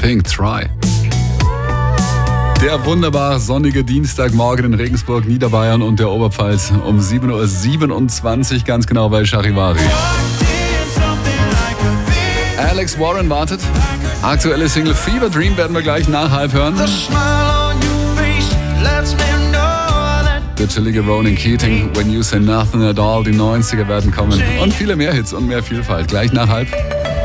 Pink, Try. Der wunderbar sonnige Dienstagmorgen in Regensburg, Niederbayern und der Oberpfalz um 7.27 Uhr, ganz genau bei Charivari. Alex Warren wartet. Aktuelle Single Fever Dream werden wir gleich nach halb hören. Der chillige Ronan Keating, When You Say Nothing at All, die 90er werden kommen. Und viele mehr Hits und mehr Vielfalt. Gleich nach halb.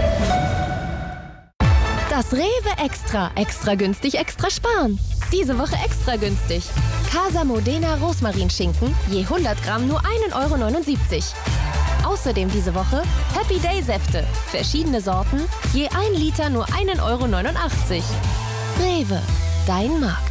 Das Rewe Extra. Extra günstig, extra sparen. Diese Woche extra günstig. Casa Modena Rosmarinschinken, je 100 Gramm nur 1,79 €. Außerdem diese Woche Happy Day Säfte. Verschiedene Sorten, je 1 Liter nur 1,89 €. Rewe, dein Markt.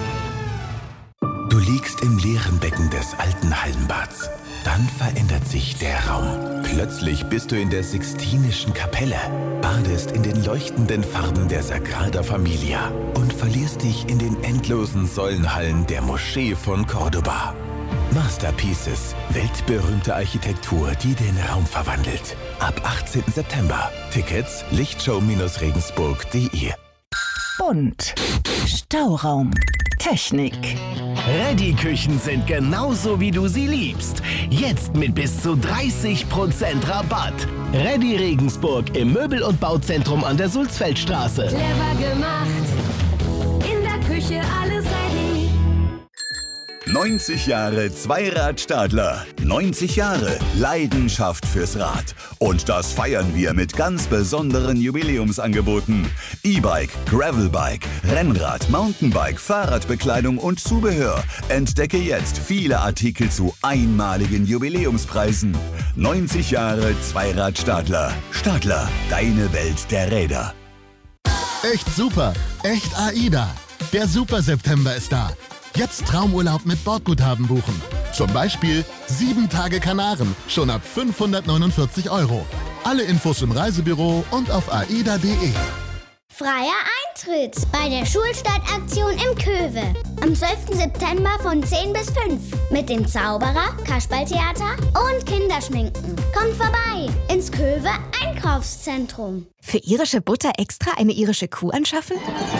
Du liegst im leeren Becken des alten Hallenbads. Dann verändert sich der Raum. Plötzlich bist du in der Sixtinischen Kapelle, badest in den leuchtenden Farben der Sagrada Familia und verlierst dich in den endlosen Säulenhallen der Moschee von Cordoba. Masterpieces, weltberühmte Architektur, die den Raum verwandelt. Ab 18. September. Tickets lichtshow-regensburg.de. Bunt. Stauraum. Technik. Ready-Küchen sind genauso, wie du sie liebst. Jetzt mit bis zu 30% Rabatt. Ready Regensburg im Möbel- und Bauzentrum an der Sulzfeldstraße. Clever gemacht. In der Küche alles ready. 90 Jahre Zweirad-Stadler. 90 Jahre Leidenschaft fürs Rad. Und das feiern wir mit ganz besonderen Jubiläumsangeboten. E-Bike, Gravelbike, Rennrad, Mountainbike, Fahrradbekleidung und Zubehör. Entdecke jetzt viele Artikel zu einmaligen Jubiläumspreisen. 90 Jahre Zweirad-Stadler. Stadler, deine Welt der Räder. Echt super, echt AIDA. Der Super September ist da. Jetzt Traumurlaub mit Bordguthaben buchen. Zum Beispiel 7 Tage Kanaren, schon ab 549 €. Alle Infos im Reisebüro und auf aida.de. Freier Eintritt bei der Schulstadtaktion im Köwe. Am 12. September von 10 bis 5. Mit dem Zauberer, Kasperltheater und Kinderschminken. Kommt vorbei ins Köwe Einkaufszentrum. Für irische Butter extra eine irische Kuh anschaffen?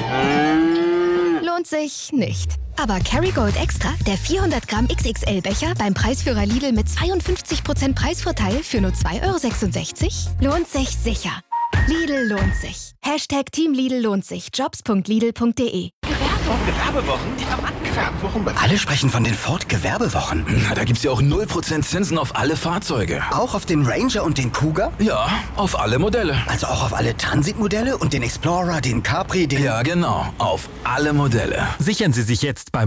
Lohnt sich nicht. Aber Kerrygold Extra, der 400 Gramm XXL-Becher beim Preisführer Lidl mit 52% Preisvorteil für nur 2,66 €, lohnt sich sicher. Lidl lohnt sich. Hashtag Team Lidl lohnt sich. Jobs.lidl.de. Gewerbewochen? Ja, Mann, Gewerbewochen. Alle sprechen von den Ford-Gewerbewochen. Na, da gibt's ja auch 0% Zinsen auf alle Fahrzeuge. Auch auf den Ranger und den Kuga? Ja, auf alle Modelle. Also auch auf alle Transit-Modelle und den Explorer, den Capri, den... Ja, genau. Auf alle Modelle. Sichern Sie sich jetzt beim